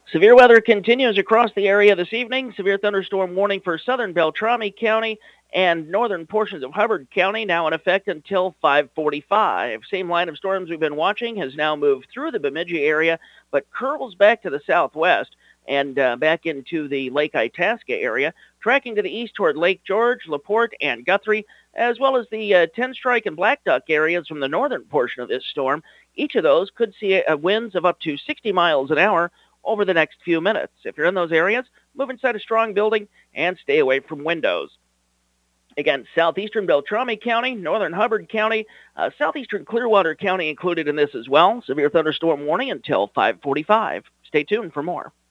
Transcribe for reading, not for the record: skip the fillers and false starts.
Severe weather continues across the area this evening. Severe thunderstorm warning for southern Beltrami County and northern portions of Hubbard County now in effect until 5:45. Same line of storms we've been watching has now moved through the Bemidji area, but curls back to the southwest and back into the Lake Itasca area, tracking to the east toward Lake George, LaPorte, and Guthrie, as well as the Ten Strike and Black Duck areas from the northern portion of this storm. Each of those could see winds of up to 60 miles an hour over the next few minutes. If you're in those areas, move inside a strong building and stay away from windows. Again, southeastern Beltrami County, northern Hubbard County, southeastern Clearwater County included in this as well. Severe thunderstorm warning until 5:45. Stay tuned for more.